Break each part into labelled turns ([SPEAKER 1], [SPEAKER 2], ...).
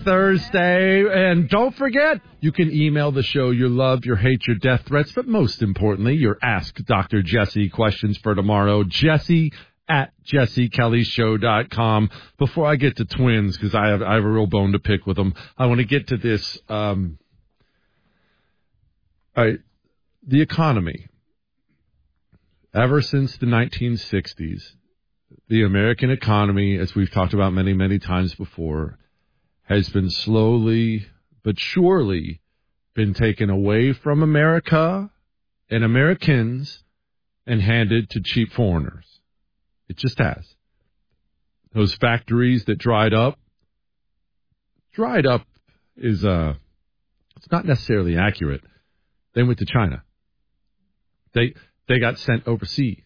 [SPEAKER 1] Thursday. And don't forget, you can email the show your love, your hate, your death threats, but most importantly, your Ask Dr. Jesse questions for tomorrow. Jesse at JesseKellyShow.com. Before I get to twins, because I have a real bone to pick with them, I want to get to this. All right, the economy. Ever since the 1960s, the American economy, as we've talked about many, many times before, has been slowly but surely been taken away from America and Americans and handed to cheap foreigners. It just has. Those factories that dried up is, it's not necessarily accurate. They went to China. They got sent overseas.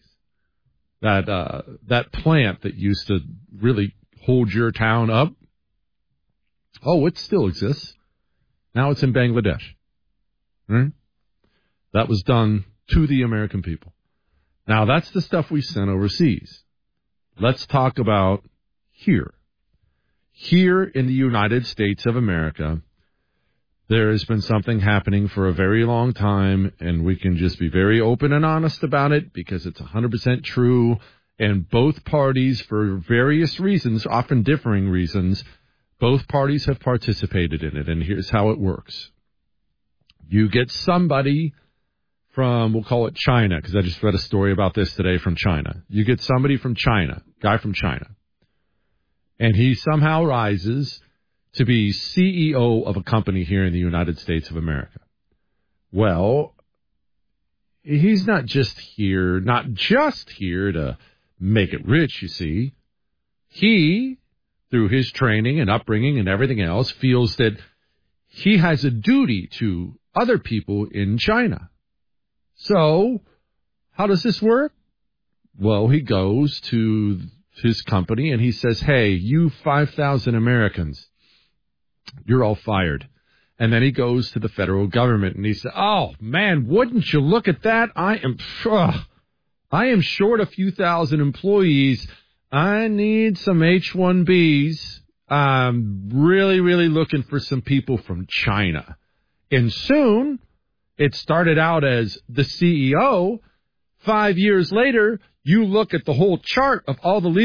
[SPEAKER 1] That plant that used to really hold your town up, it still exists. Now it's in Bangladesh. Right? That was done to the American people. Now that's the stuff we sent overseas. Let's talk about here. Here in the United States of America, there has been something happening for a very long time, and we can just be very open and honest about it because it's 100% true. And both parties, for various reasons, often differing reasons, both parties have participated in it. And here's how it works. You get somebody from, we'll call it China, because I just read a story about this today from China. You get somebody from China, guy from China, and he somehow rises to be CEO of a company here in the United States of America. Well, he's not just here to make it rich, you see. He, through his training and upbringing and everything else, feels that he has a duty to other people in China. So, how does this work? Well, he goes to his company and he says, hey, you 5,000 Americans, you're all fired. And then he goes to the federal government and he says, oh, man, wouldn't you look at that? I am short a few thousand employees. I need some H-1Bs. I'm really, really looking for some people from China. And soon, it started out as the CEO. 5 years later, you look at the whole chart of all the leaders